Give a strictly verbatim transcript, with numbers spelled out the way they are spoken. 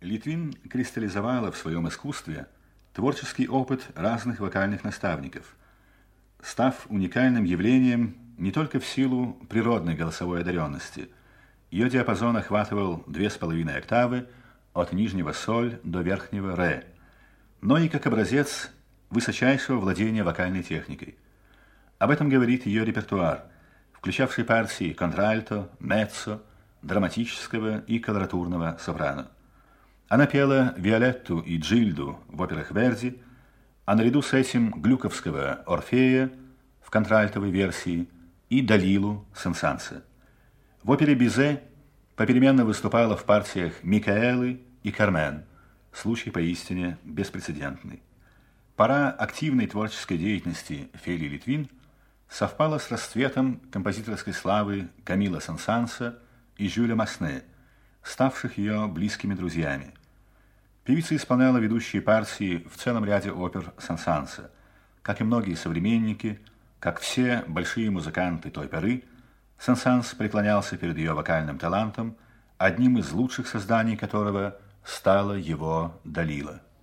Литвин кристаллизовала в своем искусстве творческий опыт разных вокальных наставников, став уникальным явлением не только в силу природной голосовой одаренности. Ее диапазон охватывал две с половиной октавы от нижнего соль до верхнего ре, но и как образец высочайшего владения вокальной техникой. Об этом говорит ее репертуар, включавший партии контральто, меццо, драматического и колоратурного сопрано. Она пела Виолетту и Джильду в операх Верди, а наряду с этим глюковского Орфея в контральтовой версии и Далилу Сен-Санса. В опере Бизе попеременно выступала в партиях Микаэлы и Кармен, случай поистине беспрецедентный. Пора активной творческой деятельности Фелии Литвин совпала с расцветом композиторской славы Камила Сен-Санса и Жюля Масне, ставших ее близкими друзьями. Певица исполняла ведущие партии в целом ряде опер Сен-Санса. Как и многие современники, как все большие музыканты той поры, Сен-Санс преклонялся перед ее вокальным талантом, одним из лучших созданий которого стала его Далила.